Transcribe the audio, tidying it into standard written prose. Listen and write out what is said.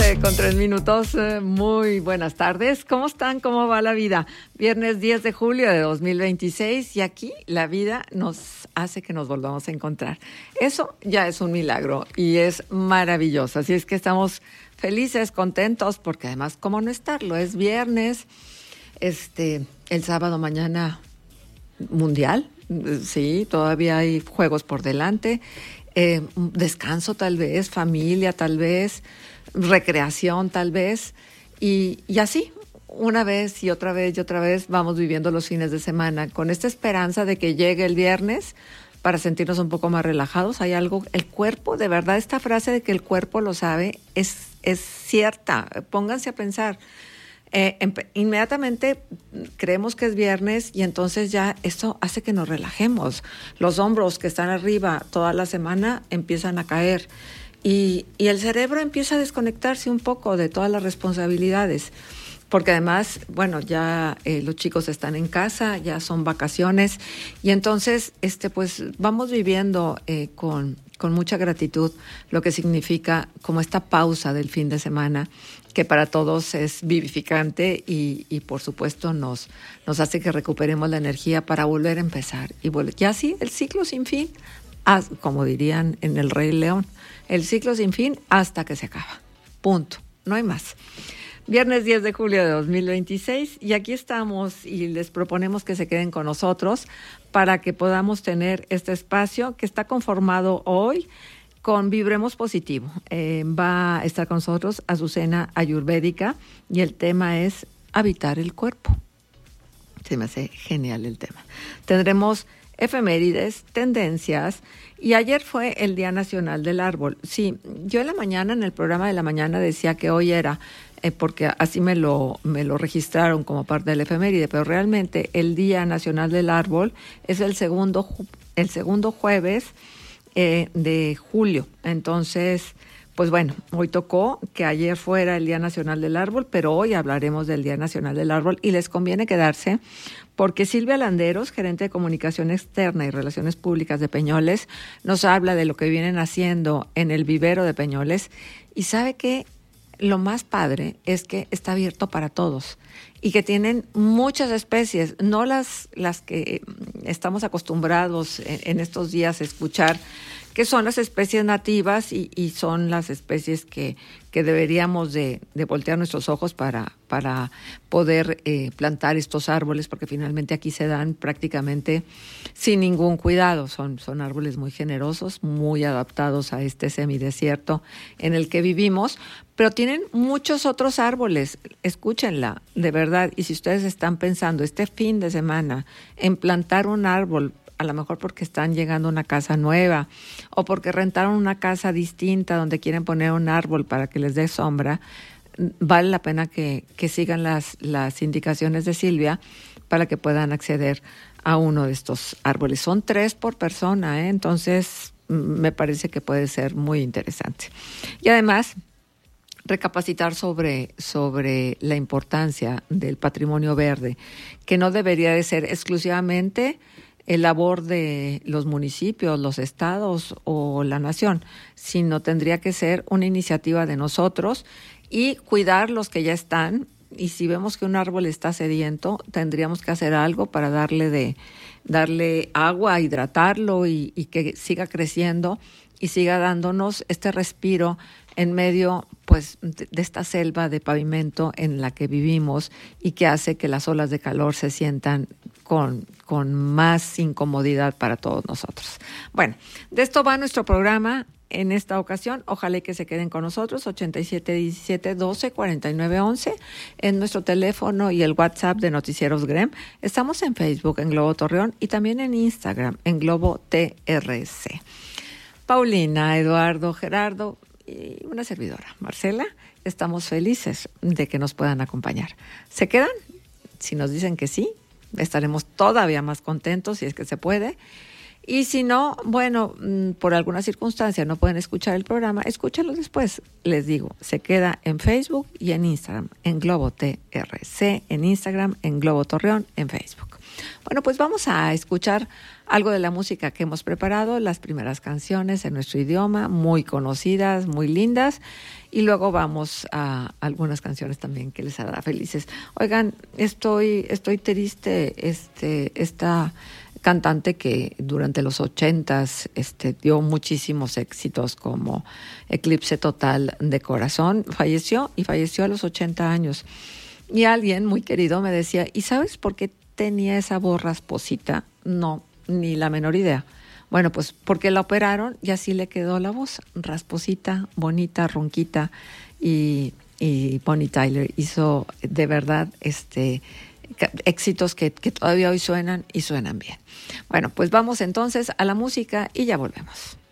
12:03. Muy buenas tardes. ¿Cómo están? ¿Cómo va la vida? Viernes 10 de julio de 2026 y aquí la vida nos hace que nos volvamos a encontrar. Eso ya es un milagro y es maravilloso. Así es que estamos felices, contentos, porque además, ¿cómo no estarlo? Es viernes, el sábado mañana mundial, sí, todavía hay juegos por delante, descanso tal vez, familia tal vez, recreación tal vez, y así, una vez y otra vez y otra vez vamos viviendo los fines de semana con esta esperanza de que llegue el viernes para sentirnos un poco más relajados. Hay algo, el cuerpo, de verdad, esta frase de que el cuerpo lo sabe es cierta. Pónganse a pensar. Inmediatamente creemos que es viernes y entonces ya esto hace que nos relajemos. Los hombros que están arriba toda la semana empiezan a caer y el cerebro empieza a desconectarse un poco de todas las responsabilidades. Porque además, bueno, ya los chicos están en casa, ya son vacaciones y entonces pues vamos viviendo con mucha gratitud lo que significa como esta pausa del fin de semana, que para todos es vivificante y por supuesto nos hace que recuperemos la energía para volver a empezar. Y así el ciclo sin fin, como dirían en El Rey León, el ciclo sin fin hasta que se acaba. Punto. No hay más. Viernes 10 de julio de 2026 y aquí estamos y les proponemos que se queden con nosotros para que podamos tener este espacio que está conformado hoy con Vibremos Positivo. Va a estar con nosotros Azucena Ayurvédica y el tema es habitar el cuerpo. Se me hace genial el tema. Tendremos efemérides, tendencias, y ayer fue el Día Nacional del Árbol. Sí, yo en la mañana, en el programa de la mañana decía que hoy era, porque así me lo registraron como parte del efeméride, pero realmente el Día Nacional del Árbol es el segundo jueves de julio. Entonces, pues bueno, hoy tocó que ayer fuera el Día Nacional del Árbol, pero hoy hablaremos del Día Nacional del Árbol y les conviene quedarse porque Silvia Landeros, gerente de Comunicación Externa y Relaciones Públicas de Peñoles, nos habla de lo que vienen haciendo en el vivero de Peñoles y sabe que lo más padre es que está abierto para todos y que tienen muchas especies, no las que estamos acostumbrados en estos días a escuchar, que son las especies nativas y son las especies que deberíamos de voltear nuestros ojos para poder plantar estos árboles, porque finalmente aquí se dan prácticamente sin ningún cuidado. Son árboles muy generosos, muy adaptados a este semidesierto en el que vivimos, pero tienen muchos otros árboles. Escúchenla, de verdad, y si ustedes están pensando este fin de semana en plantar un árbol, a lo mejor porque están llegando a una casa nueva o porque rentaron una casa distinta donde quieren poner un árbol para que les dé sombra, vale la pena que sigan las indicaciones de Silvia para que puedan acceder a uno de estos árboles. Son 3 por persona, entonces me parece que puede ser muy interesante. Y además, recapacitar sobre la importancia del patrimonio verde, que no debería de ser exclusivamente el labor de los municipios, los estados o la nación, sino tendría que ser una iniciativa de nosotros y cuidar los que ya están. Y si vemos que un árbol está sediento, tendríamos que hacer algo para darle agua, hidratarlo y que siga creciendo y siga dándonos este respiro en medio pues de esta selva de pavimento en la que vivimos y que hace que las olas de calor se sientan con más incomodidad para todos nosotros. Bueno, de esto va nuestro programa en esta ocasión. Ojalá que se queden con nosotros. 8717124911 en nuestro teléfono y el WhatsApp de Noticieros GREM. Estamos en Facebook en Globo Torreón y también en Instagram en Globo TRC. Paulina, Eduardo, Gerardo y una servidora, Marcela, estamos felices de que nos puedan acompañar. ¿Se quedan? Si nos dicen que sí, estaremos todavía más contentos si es que se puede. Y si no, bueno, por alguna circunstancia no pueden escuchar el programa, escúchenlo después. Les digo, se queda en Facebook y en Instagram, en Globo TRC, en Instagram, en Globo Torreón, en Facebook. Bueno, pues vamos a escuchar algo de la música que hemos preparado, las primeras canciones en nuestro idioma, muy conocidas, muy lindas. y luego vamos a algunas canciones también que les hará felices. Oigan, estoy triste, esta cantante que durante los 80s dio muchísimos éxitos como Eclipse Total de Corazón, falleció a los 80 años. Y alguien muy querido me decía, ¿y sabes por qué tenía esa voz rasposita? No, ni la menor idea. Bueno, pues porque la operaron y así le quedó la voz, rasposita, bonita, ronquita, y Bonnie Tyler hizo de verdad éxitos que todavía hoy suenan y suenan bien. Bueno, pues vamos entonces a la música y ya volvemos.